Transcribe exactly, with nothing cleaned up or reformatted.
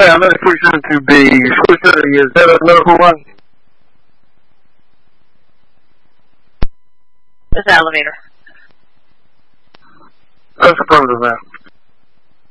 say I'm at three seven two B. Switch thirty, is that a medical run? This elevator. That's affirmative, man.